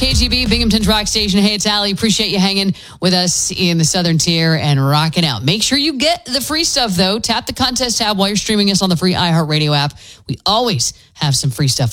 KGB, Binghamton's Rock Station. Hey, it's Allie. Appreciate you hanging with us in the Southern Tier and rocking out. Make sure you get the free stuff, though. Tap the contest tab while you're streaming us on the free iHeartRadio app. We always have some free stuff